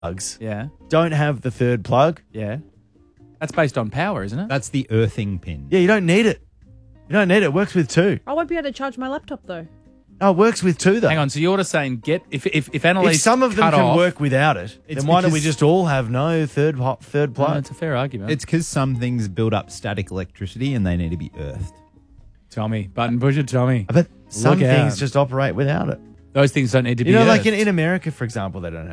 plugs Yeah. don't have the third plug. Yeah. That's based on power, isn't it? That's the earthing pin. Yeah, you don't need it. You don't need it. It works with two. I won't be able to charge my laptop though. No, it works with two, though. Hang on. So you're just saying if Annalise If some of them cut can off, work without it, then why don't we just all have no third plug? No, it's a fair argument. It's because some things build up static electricity and they need to be earthed. Tommy, button pusher, Tommy. But some Look out. things just operate without it. Those things don't need to be. You know, like earthed. in America, for example, they don't have